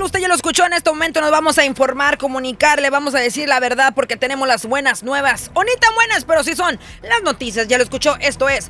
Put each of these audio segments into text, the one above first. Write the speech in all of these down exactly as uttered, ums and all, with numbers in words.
usted ya lo escuchó, en este momento nos vamos a informar, comunicar, le vamos a decir la verdad porque tenemos las buenas nuevas. O ni tan buenas, pero sí son las noticias, ya lo escuchó, esto es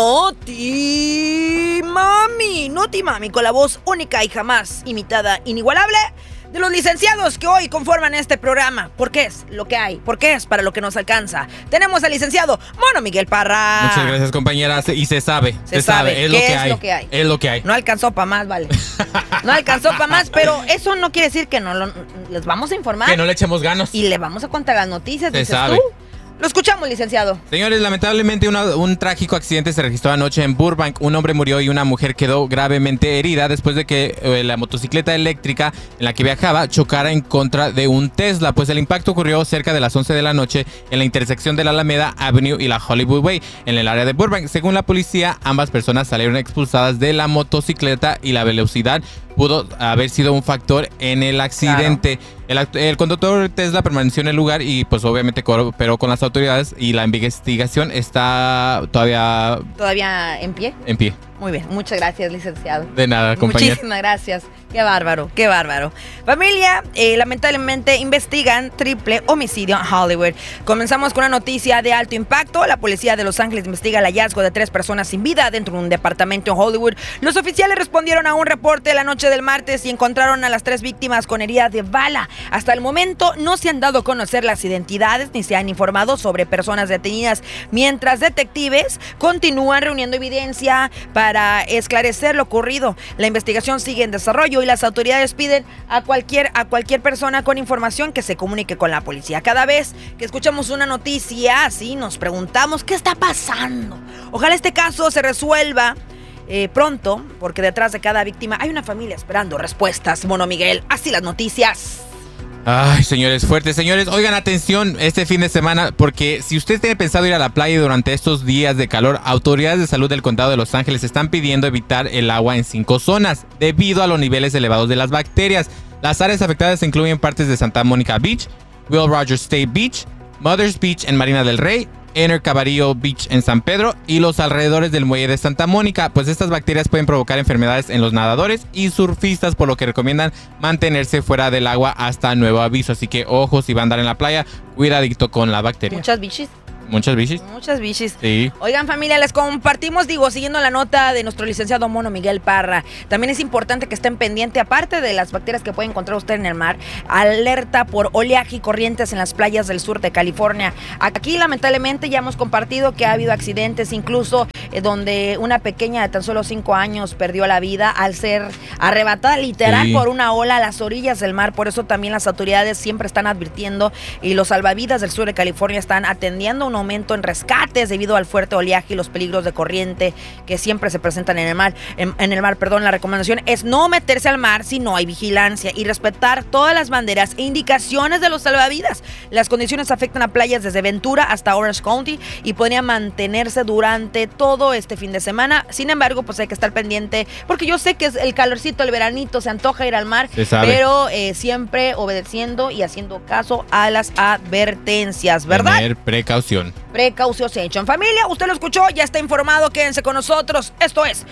Noti Mami. Noti Mami, con la voz única y jamás imitada, inigualable, de los licenciados que hoy conforman este programa. Porque es lo que hay, porque es para lo que nos alcanza. Tenemos al licenciado Mono Miguel Parra. Muchas gracias, compañera. Y se sabe, Se, se, sabe, sabe. Es, ¿qué lo que, es hay. lo que hay. Es lo que hay. No alcanzó para más, vale. No alcanzó para más, pero eso no quiere decir que no lo, les vamos a informar. Que no le echemos ganas. Y le vamos a contar las noticias, Se dices sabe. tú. Lo escuchamos, licenciado. Señores, lamentablemente una, un trágico accidente se registró anoche en Burbank. Un hombre murió y una mujer quedó gravemente herida después de que eh, la motocicleta eléctrica en la que viajaba chocara en contra de un Tesla. Pues el impacto ocurrió cerca de las once de la noche en la intersección de la Alameda Avenue y la Hollywood Way en el área de Burbank. Según la policía, ambas personas salieron expulsadas de la motocicleta y la velocidad pudo haber sido un factor en el accidente. Claro. El, el conductor Tesla permaneció en el lugar y pues obviamente cooperó con las autoridades y la investigación está todavía... ¿Todavía en pie? En pie. Muy bien, muchas gracias, licenciado. De nada, compañero. Muchísimas gracias. Qué bárbaro, qué bárbaro. Familia, eh, lamentablemente investigan triple homicidio en Hollywood. Comenzamos con una noticia de alto impacto. La policía de Los Ángeles investiga el hallazgo de tres personas sin vida dentro de un departamento en Hollywood. Los oficiales respondieron a un reporte la noche del martes y encontraron a las tres víctimas con heridas de bala. Hasta el momento no se han dado a conocer las identidades ni se han informado sobre personas detenidas, mientras detectives continúan reuniendo evidencia para para esclarecer lo ocurrido. La investigación sigue en desarrollo y las autoridades piden a cualquier, a cualquier persona con información que se comunique con la policía. Cada vez que escuchamos una noticia así, nos preguntamos ¿qué está pasando? Ojalá este caso se resuelva eh, pronto, porque detrás de cada víctima hay una familia esperando respuestas. Mono Miguel, así las noticias. Ay, señores, fuertes. Señores, oigan, atención este fin de semana, porque si usted tiene pensado ir a la playa durante estos días de calor, autoridades de salud del condado de Los Ángeles están pidiendo evitar el agua en cinco zonas debido a los niveles elevados de las bacterias. Las áreas afectadas incluyen partes de Santa Monica Beach, Will Rogers State Beach, Mothers Beach en Marina del Rey, Inner Cabarillo Beach en San Pedro y los alrededores del muelle de Santa Mónica. Pues estas bacterias pueden provocar enfermedades en los nadadores y surfistas, por lo que recomiendan mantenerse fuera del agua hasta nuevo aviso. Así que ojo, si va a andar en la playa, cuidadito con la bacteria. Muchas bichis. Muchas bichis. Muchas bichis. Sí. Oigan, familia, les compartimos, digo, siguiendo la nota de nuestro licenciado Mono Miguel Parra, también es importante que estén pendientes, aparte de las bacterias que puede encontrar usted en el mar, alerta por oleaje y corrientes en las playas del sur de California. Aquí, lamentablemente, ya hemos compartido que ha habido accidentes, incluso eh, donde una pequeña de tan solo cinco años perdió la vida al ser arrebatada literal sí. por una ola a las orillas del mar. Por eso también las autoridades siempre están advirtiendo y los salvavidas del sur de California están atendiendo un aumento en rescates debido al fuerte oleaje y los peligros de corriente que siempre se presentan en el mar. En, en el mar, perdón, la recomendación es no meterse al mar si no hay vigilancia y respetar todas las banderas e indicaciones de los salvavidas. Las condiciones afectan a playas desde Ventura hasta Orange County y podrían mantenerse durante todo este fin de semana. Sin embargo, pues hay que estar pendiente porque yo sé que es el calorcito, el veranito, se antoja ir al mar, pero eh, siempre obedeciendo y haciendo caso a las advertencias, ¿verdad? Tener precaución. Precaución se hecho en familia. Usted lo escuchó, ya está informado. Quédense con nosotros. Esto es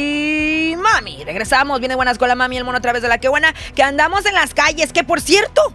Noti Mami. Regresamos. Viene Buenas con la Mami, el Mono a través de La Que Buena. Que andamos en las calles. Que por cierto,